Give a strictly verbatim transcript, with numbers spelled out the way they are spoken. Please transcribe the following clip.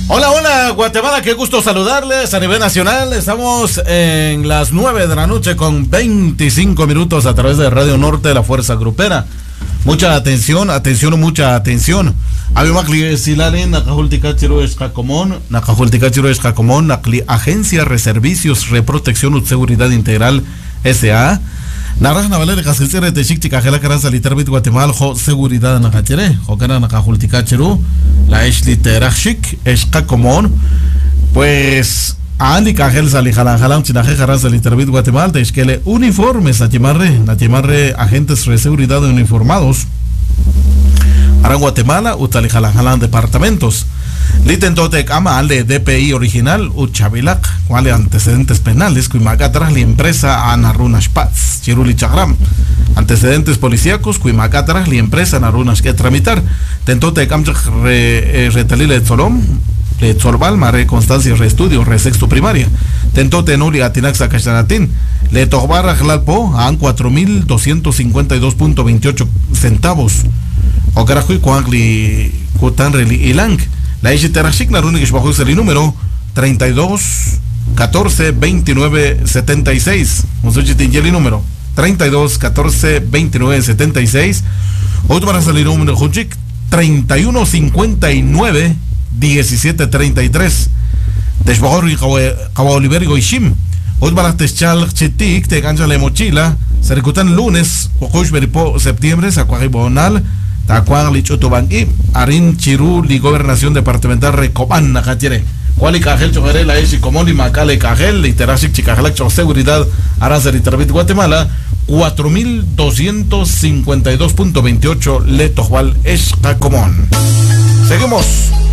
Hola, hola Guatemala, qué gusto saludarles a nivel nacional. Estamos en las nueve de la noche con veinticinco minutos a través de Radio Norte de la Fuerza Grupera. Mucha atención, atención, mucha atención. Abimakli Silalen, Nakahultikachiro Escacomón, Nakahultikachiro Escacomón, Nakli Agencia de Servicios de Protección y Seguridad Integral S A Naraj Navalere Casicere de Chictica Gelacran Salitarbit Guatemala, Jo Seguridad Nakachere, Jocana Nakahultikachiro, la Eshliterachik, Escacomón, pues. Andi Cajel Salijalan Jalam Chinaje Jaran Salitarbit Guatemala, te esquele uniformes, Natimarre, Natimarre, agentes de seguridad uniformados. Aran Guatemala, Utalijalan Jalan departamentos. Litentote Ama Ale D P I original, Uchavilac, cuale antecedentes penales, Cuimacatras, la empresa Anarunas Paz, Chiruli Chagram. Antecedentes policíacos, Cuimacatras, la empresa Anarunas que tramitar. Tentote Camchak Retalile Tzolom. Le Tzolbal, Mare Constancia Re Estudio, Re Sexto Primaria. Tento Tenuli Atinaxa Cachanatín. Le Togbarra Jlalpo, a cuatro mil doscientos cincuenta y dos punto veintiocho centavos. O Carajuy, Coangli, Cutanreli Ilang. La Ishiterashik, Narunikish bajo el número treinta y dos catorce veintinueve setenta y seis. Musuchitingeli número treinta y dos catorce veintinueve setenta y seis. Otro para salir número Junchik treinta y uno cincuenta y nueve diecisiete treinta y tres. Desbajor y Oliver Goishim. Hoy van a techar chitik, te gancha la mochila. Se recutan lunes, Ojosh Beripo, septiembre, Sacuaji Bonal, Tacuan Lichotobanqui, Arin Chirú, Li Gobernación Departamental Recoban, Nakatire. Cuali Cajel Chojere, la Eshi Comoli, Macale Cajel, Literashik Chicajalac, Seguridad, Aranzar y Tarbit Guatemala, cuatro mil doscientos cincuenta y dos punto veintiocho, Letojual Escacomón. Seguimos.